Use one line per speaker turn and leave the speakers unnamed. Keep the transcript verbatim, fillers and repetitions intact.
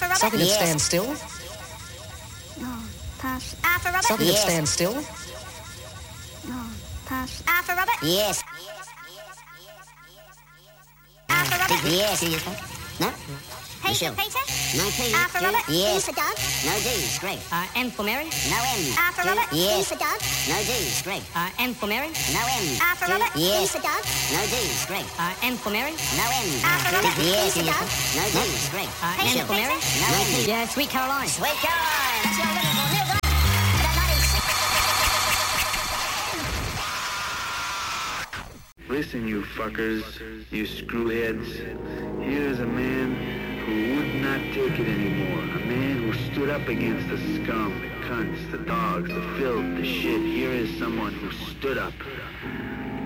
Something that
Yes.
stands still.
No, pass. A for Robert.
Something
Yes.
that stands still.
No, pass. A for Robert.
Yes.
A for Robert.
Yes. No?
P
Michelle.
for Peter.
No P.
A for
Q.
Robert.
Yes.
D for Doug.
No D. Greg.
Uh, M for Mary.
No M.
A for
Q.
Robert. D
Yes.
for Doug.
No D. Greg.
Uh, M for Mary.
No M.
A for
Q.
Robert. D
Yes.
for Doug.
No D. Greg.
Uh, M for Mary.
No M.
A for Robert. D
Yes.
for Doug.
No D. Greg.
Uh,
P
M
for
for Mary.
Peter.
No M.
Yeah, Sweet Caroline.
Sweet Caroline. That's what I'm looking for. Neil Glenn.
Listen, you fuckers, you screwheads. Here's a man who would not take it anymore. A man who stood up against the scum, the cunts, the dogs, the filth, the shit. Here is someone who stood up.